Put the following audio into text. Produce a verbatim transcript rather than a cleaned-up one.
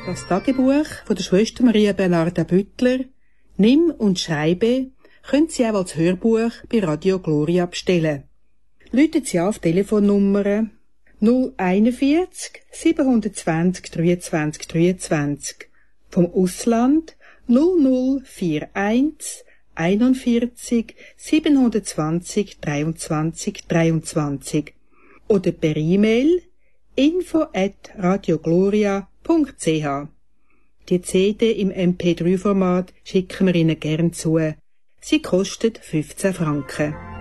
Das Tagebuch von der Schwester Maria Bernarda Büttler, Nimm und Schreibe, können Sie auch als Hörbuch bei Radio Gloria bestellen. Rufen Sie an auf die Telefonnummer null einundvierzig siebenhundertzwanzig dreiundzwanzig dreiundzwanzig, vom Ausland null null einundvierzig einundvierzig siebenhundertzwanzig dreiundzwanzig dreiundzwanzig oder per E-Mail info at radiogloria punkt c h. Die C D im M P drei Format schicken wir Ihnen gern zu. Sie kostet fünfzehn Franken.